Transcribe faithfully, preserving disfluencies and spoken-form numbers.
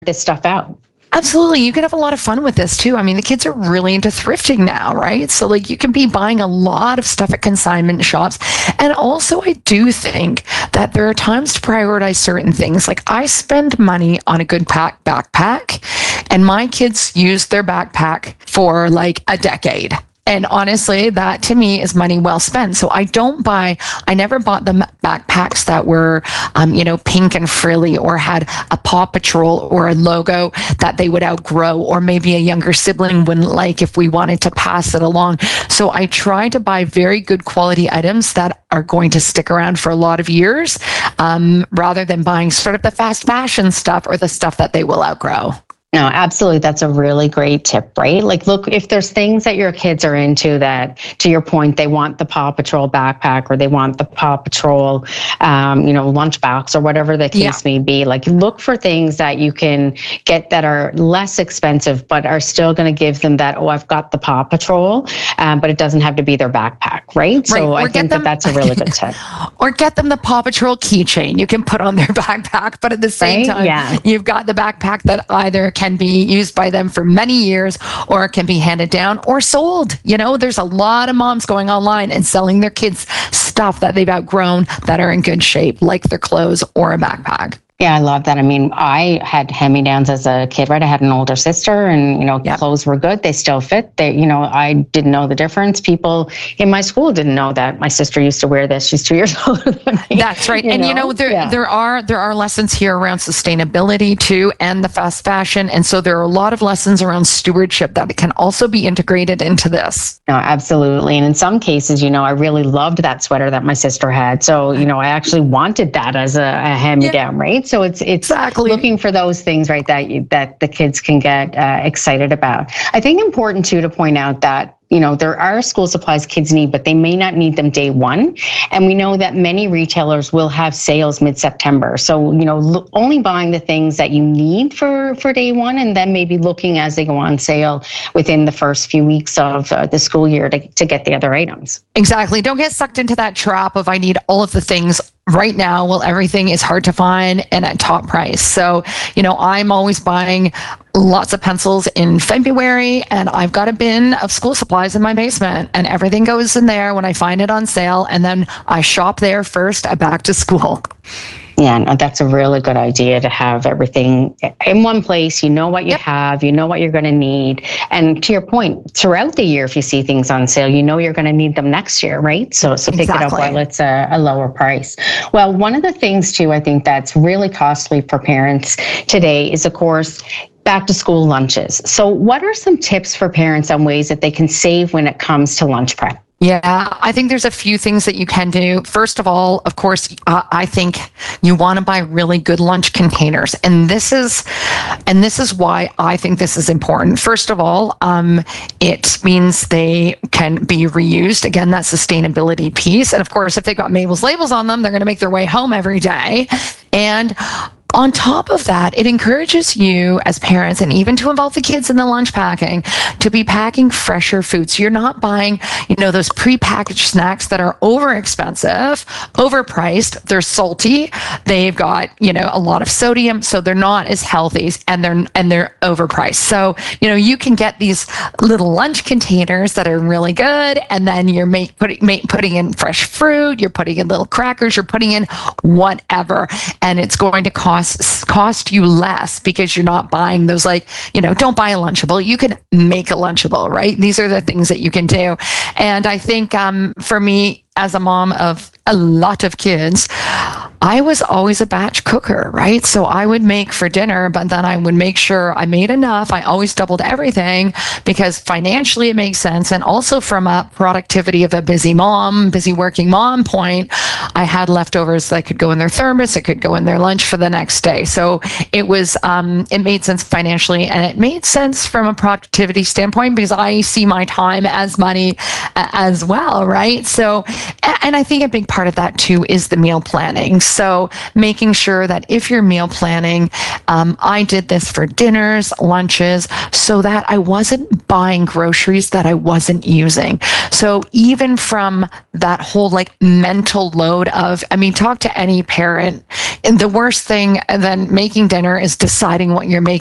this stuff out. Absolutely. You can have a lot of fun with this too. I mean, the kids are really into thrifting now, right? So like you can be buying a lot of stuff at consignment shops. And also I do think that there are times to prioritize certain things. Like I spend money on a good pack backpack and my kids use their backpack for like a decade. And honestly, that to me is money well spent. So I don't buy, I never bought the backpacks that were, um, you know, pink and frilly or had a Paw Patrol or a logo that they would outgrow, or maybe a younger sibling wouldn't like if we wanted to pass it along. So I try to buy very good quality items that are going to stick around for a lot of years, um, rather than buying sort of the fast fashion stuff or the stuff that they will outgrow. No, absolutely. That's a really great tip, right? Like, look, if there's things that your kids are into that, to your point, they want the Paw Patrol backpack or they want the Paw Patrol, um, you know, lunchbox or whatever the case yeah. may be, like look for things that you can get that are less expensive, but are still going to give them that, oh, I've got the Paw Patrol, um, but it doesn't have to be their backpack, right? right. So or I think them, that that's a really good tip. Or get them the Paw Patrol keychain you can put on their backpack, but at the same right? time, yeah. you've got the backpack that either can be used by them for many years or can be handed down or sold. You know, there's a lot of moms going online and selling their kids stuff that they've outgrown that are in good shape, like their clothes or a backpack. Yeah, I love that. I mean, I had hand-me-downs as a kid, right? I had an older sister and, you know, yep. clothes were good. They still fit. They, you know, I didn't know the difference. People in my school didn't know that my sister used to wear this. She's two years older than me. That's right. You and, know? you know, there, yeah. there are, there are lessons here around sustainability too, and the fast fashion. And so there are a lot of lessons around stewardship that can also be integrated into this. No, absolutely. And in some cases, you know, I really loved that sweater that my sister had. So, you know, I actually wanted that as a, a hand-me-down, yeah. right? So it's it's exactly. looking for those things, right, that you, that the kids can get uh, excited about. I think important too to point out that, you know, there are school supplies kids need, but they may not need them day one. And we know that many retailers will have sales mid-September. So, you know, lo- only buying the things that you need for, for day one, and then maybe looking as they go on sale within the first few weeks of uh, the school year to, to get the other items. Exactly. Don't get sucked into that trap of I need all of the things right now. Well, everything is hard to find and at top price. So, you know, I'm always buying lots of pencils in February, and I've got a bin of school supplies in my basement, and everything goes in there when I find it on sale, and then I shop there first at back to school. Yeah, no, that's a really good idea to have everything in one place. You know what you yep. have, you know what you're going to need. And to your point, throughout the year, if you see things on sale, you know you're going to need them next year, right? So so pick exactly. it up while it's a, a lower price. Well, one of the things, too, I think that's really costly for parents today is, of course, back to school lunches. So what are some tips for parents on ways that they can save when it comes to lunch prep? Yeah, I think there's a few things that you can do. First of all, of course, uh, I think you want to buy really good lunch containers. And this is, and this is why I think this is important. First of all, um, it means they can be reused. Again, that sustainability piece. And of course, if they've got Mabel's labels on them, they're going to make their way home every day. And on top of that, it encourages you as parents, and even to involve the kids in the lunch packing, to be packing fresher food. So you're not buying, you know, those prepackaged snacks that are over expensive, overpriced. They're salty. They've got, you know, a lot of sodium, so they're not as healthy, and they're and they're overpriced. So, you know, you can get these little lunch containers that are really good, and then you're make, putting make, putting in fresh fruit. You're putting in little crackers. You're putting in whatever, and it's going to cost. cost you less because you're not buying those, like, you know, don't buy a Lunchable. You can make a Lunchable, right? These are the things that you can do. And I think um, for me, as a mom of a lot of kids, I was always a batch cooker, right? So I would make for dinner, but then I would make sure I made enough. I always doubled everything because financially it makes sense. And also from a productivity of a busy mom, busy working mom point, I had leftovers that could go in their thermos. It could go in their lunch for the next day. So it was, um, it made sense financially, and it made sense from a productivity standpoint because I see my time as money uh, as well, right? So, and I think a big part of that too is the meal planning. So making sure that if you're meal planning, um, I did this for dinners, lunches, so that I wasn't buying groceries that I wasn't using. So even from that whole like mental load of, I mean, talk to any parent, and the worst thing than making dinner is deciding what you're making.